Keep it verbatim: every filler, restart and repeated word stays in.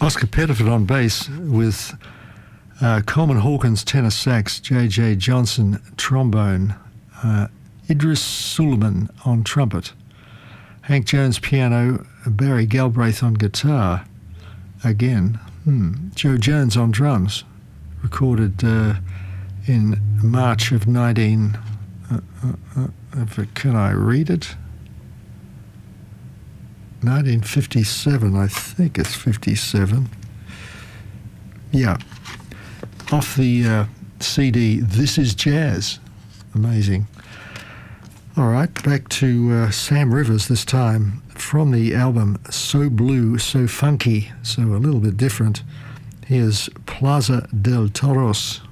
Oscar Pettiford on bass with uh, Coleman Hawkins tenor sax, J J Johnson trombone, uh, Idris Suleiman on trumpet, Hank Jones piano, Barry Galbraith on guitar, again, hmm, Joe Jones on drums, recorded uh, in March of nineteen... Uh, uh, uh, can I read it? nineteen fifty-seven, I think it's fifty-seven. Yeah. Off the uh, C D, This Is Jazz. Amazing. All right, back to uh, Sam Rivers this time from the album So Blue, So Funky, so a little bit different. Here's Plaza del Toros.